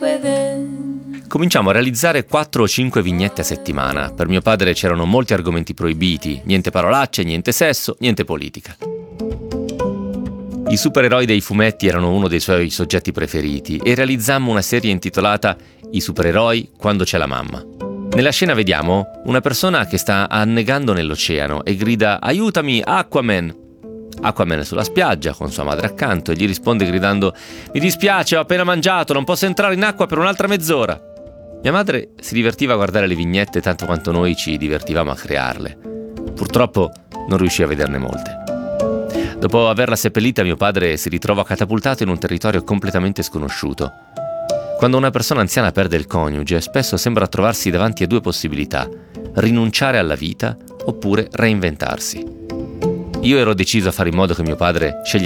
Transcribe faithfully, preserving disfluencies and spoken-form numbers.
within. Cominciamo a realizzare quattro o cinque vignette a settimana. Per mio padre c'erano molti argomenti proibiti, niente parolacce, niente sesso, niente politica. I supereroi dei fumetti erano uno dei suoi soggetti preferiti e realizzammo una serie intitolata I supereroi quando c'è la mamma. Nella scena vediamo una persona che sta annegando nell'oceano e grida «Aiutami, Aquaman!». Aquaman è sulla spiaggia con sua madre accanto e gli risponde gridando «Mi dispiace, ho appena mangiato, non posso entrare in acqua per un'altra mezz'ora». Mia madre si divertiva a guardare le vignette tanto quanto noi ci divertivamo a crearle. Purtroppo non riuscì a vederne molte. Dopo averla seppellita, mio padre si ritrova catapultato in un territorio completamente sconosciuto. Quando una persona anziana perde il coniuge, spesso sembra trovarsi davanti a due possibilità: rinunciare alla vita oppure reinventarsi. Io ero deciso a fare in modo che mio padre scegliesse